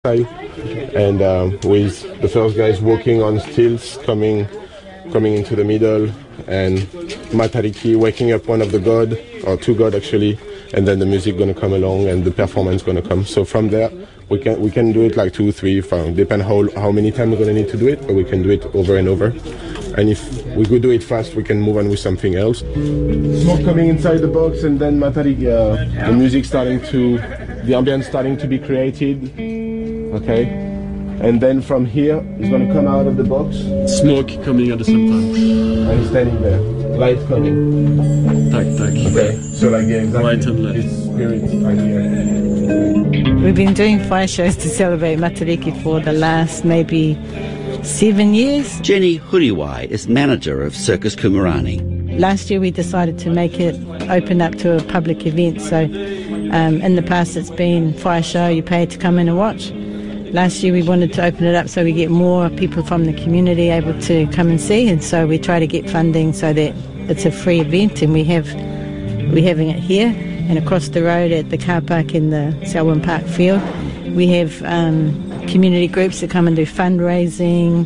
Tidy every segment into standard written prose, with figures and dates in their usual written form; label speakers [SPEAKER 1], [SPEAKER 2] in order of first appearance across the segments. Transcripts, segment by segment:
[SPEAKER 1] side, and with the first guys walking on stilts coming into the middle, and Matariki waking up one of the god, or two god actually, and then the music gonna come along and the performance gonna come. So from there we can do it like 2, 3, 5, depend how many times we're gonna need to do it, but we can do it over and over. And if we could do it fast, we can move on with something else. Smoke coming inside the box, and then Matariki, the music the ambience starting to be created. Okay, and then from here it's going to come out of the box.
[SPEAKER 2] Smoke coming at the same time.
[SPEAKER 1] And he's standing there. Light coming.
[SPEAKER 2] Tack.
[SPEAKER 1] Okay, so like exactly
[SPEAKER 2] right and left.
[SPEAKER 1] This spirit idea.
[SPEAKER 3] We've been doing fire shows to celebrate Matariki for the last maybe 7 years.
[SPEAKER 4] Jenny Huriwai is manager of Circus Kumarani.
[SPEAKER 3] Last year we decided to make it open up to a public event. So in the past it's been fire show, you pay to come in and watch. Last year we wanted to open it up so we get more people from the community able to come and see, and so we try to get funding so that it's a free event, and we're having it here and across the road at the car park in the Selwyn Park field. We have community groups that come and do fundraising,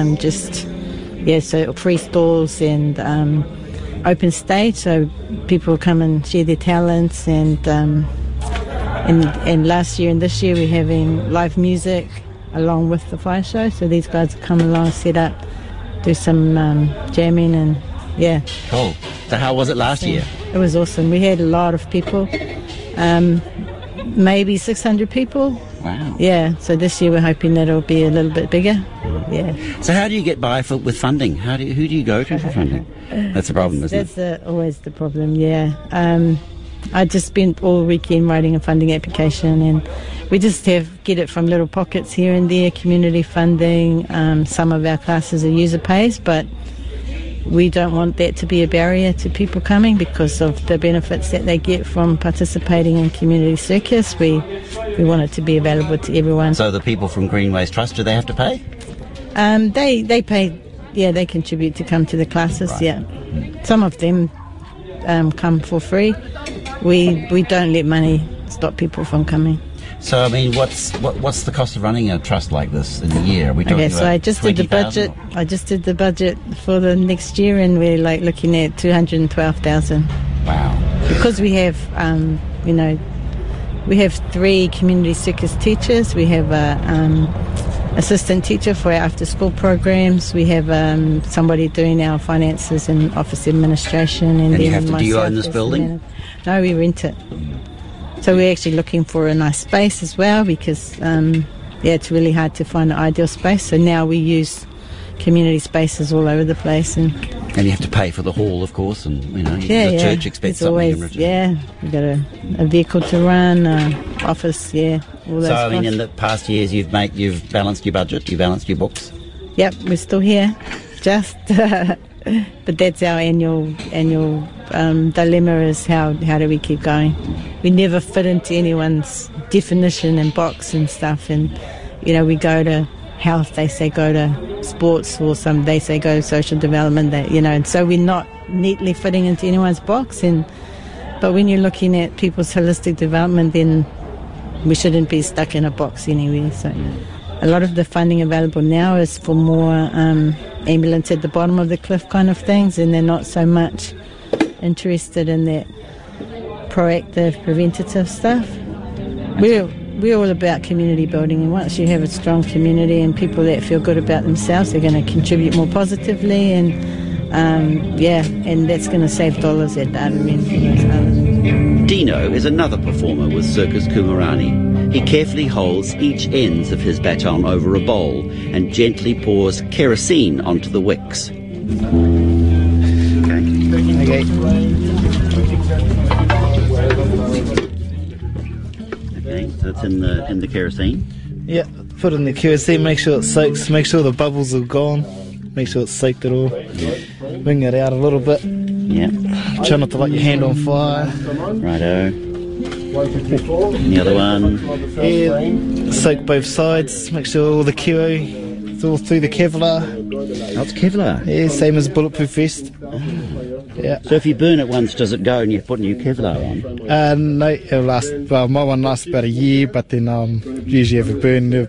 [SPEAKER 3] so free stalls and open stage, so people come and share their talents, and last year and this year we're having live music along with the fire show, so these guys come along, set up, do some jamming, and yeah.
[SPEAKER 4] Cool. So how was it last year?
[SPEAKER 3] It was awesome. We had a lot of people, maybe 600 people.
[SPEAKER 4] Wow.
[SPEAKER 3] Yeah, so this year we're hoping that it'll be a little bit bigger. Yeah.
[SPEAKER 4] So how do you get by with funding? Who do you go to for funding? That's the problem, isn't it?
[SPEAKER 3] That's always the problem, yeah. I just spent all weekend writing a funding application, and we just get it from little pockets here and there, community funding. Some of our classes are user pays, but we don't want that to be a barrier to people coming because of the benefits that they get from participating in community circus. We want it to be available to everyone.
[SPEAKER 4] So the people from Greenways Trust, do they have to pay?
[SPEAKER 3] They pay, yeah, they contribute to come to the classes, right. Yeah. Some of them come for free. We don't let money stop people from coming.
[SPEAKER 4] So I mean, what's the cost of running a trust like this in a year? Are we talking
[SPEAKER 3] so I just did the budget. I just did the budget for the next year, and we're like looking at 212,000.
[SPEAKER 4] Wow!
[SPEAKER 3] Because we have, we have 3 community circus teachers. We have a assistant teacher for our after-school programs. We have somebody doing our finances and office administration. And then
[SPEAKER 4] do you own this building?
[SPEAKER 3] No, we rent it. So we're actually looking for a nice space as well because, it's really hard to find an ideal space. So now we use community spaces all over the place. And
[SPEAKER 4] you have to pay for the hall, of course, and, the church expects something in return.
[SPEAKER 3] Yeah, we've got a vehicle to run, office, all those
[SPEAKER 4] So,
[SPEAKER 3] costs.
[SPEAKER 4] in the past years, you've balanced your budget, you've balanced your books?
[SPEAKER 3] Yep, we're still here, but that's our annual dilemma is how do we keep going? We never fit into anyone's definition and box and stuff, and we go to health, they say go to sports, or they say go to social development, and so we're not neatly fitting into anyone's box. But when you're looking at people's holistic development, then we shouldn't be stuck in a box anyway. So a lot of the funding available now is for more ambulance at the bottom of the cliff kind of things, and they're not so much interested in that proactive, preventative stuff. We're all about community building, and once you have a strong community and people that feel good about themselves, they're going to contribute more positively, and and that's going to save dollars at the other end.
[SPEAKER 4] Dino is another performer with Circus Kumarani. He carefully holds each ends of his baton over a bowl and gently pours kerosene onto the wicks. Okay, so it's in the kerosene?
[SPEAKER 5] Yeah, put in the kerosene, make sure it soaks, make sure the bubbles are gone, make sure it's soaked at all. Bring it out a little bit.
[SPEAKER 4] Yeah.
[SPEAKER 5] Try not to light your hand on fire.
[SPEAKER 4] Righto. And the other one.
[SPEAKER 5] Yeah, soak both sides, make sure all the kero is all through the Kevlar.
[SPEAKER 4] Oh, it's Kevlar?
[SPEAKER 5] Yeah, same as bulletproof vest. Yeah.
[SPEAKER 4] So if you burn it once, does it go and you put new Kevlar on?
[SPEAKER 5] No, it'll last, my one lasts about a year, but then usually if it burn,